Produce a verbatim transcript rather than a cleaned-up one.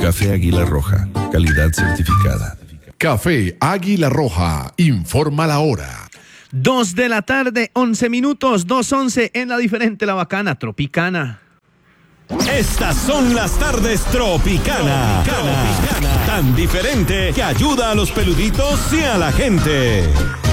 Café Águila Roja, calidad certificada. Café Águila Roja, informa la hora. Dos de la tarde, once minutos, dos once en la diferente, la bacana, Tropicana. Estas son las tardes Tropicana. Tropicana. Tan diferente que ayuda a los peluditos y a la gente.